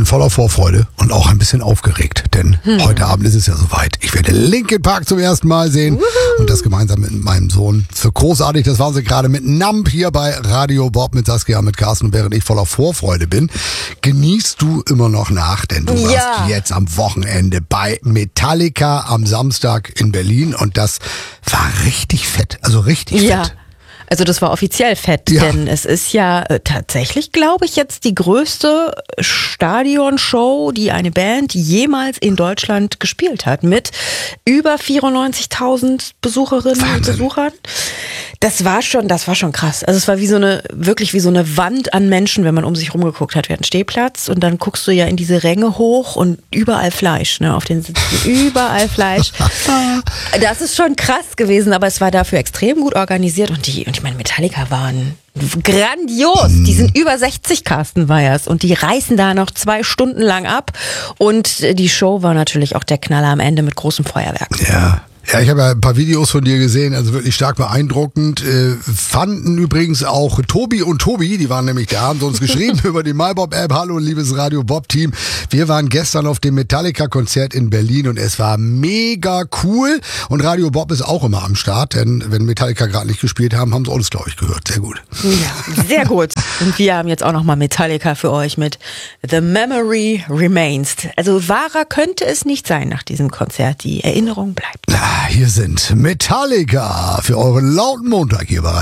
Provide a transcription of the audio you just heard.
bin voller Vorfreude und auch ein bisschen aufgeregt, denn heute Abend ist es ja soweit. Ich werde Linkin Park zum ersten Mal sehen und das gemeinsam mit meinem Sohn. Für großartig, das waren sie gerade mit Numb hier bei Radio Bob mit Saskia, mit Carsten. Und während ich voller Vorfreude bin, genießt du immer noch nach, denn du warst jetzt am Wochenende bei Metallica am Samstag in Berlin und das war richtig fett, also richtig fett. Also das war offiziell fett, denn es ist ja tatsächlich, glaube ich, jetzt die größte Stadionshow, die eine Band jemals in Deutschland gespielt hat, mit über 94.000 Besucherinnen und Besuchern. Das war schon krass. Also es war wirklich wie so eine Wand an Menschen, wenn man um sich rumgeguckt hat. Wir hatten Stehplatz und dann guckst du ja in diese Ränge hoch und überall Fleisch, ne, auf den Sitzen, überall Fleisch. Das ist schon krass gewesen, aber es war dafür extrem gut organisiert und ich meine, Metallica waren grandios. Die sind über 60, Carsten Weyers, und die reißen da noch 2 Stunden lang ab und die Show war natürlich auch der Knaller am Ende mit großem Feuerwerk. Ja, ich habe ja ein paar Videos von dir gesehen, also wirklich stark beeindruckend. Fanden übrigens auch Tobi und Tobi, die waren nämlich da, haben uns geschrieben über die MyBob-App. Hallo, liebes Radio Bob-Team. Wir waren gestern auf dem Metallica-Konzert in Berlin und es war mega cool. Und Radio Bob ist auch immer am Start, denn wenn Metallica gerade nicht gespielt haben, haben sie uns, glaube ich, gehört. Sehr gut. Ja, sehr gut. Und wir haben jetzt auch nochmal Metallica für euch mit The Memory Remains. Also wahrer könnte es nicht sein nach diesem Konzert. Die Erinnerung bleibt. Hier sind Metallica für euren lauten Montag hier bei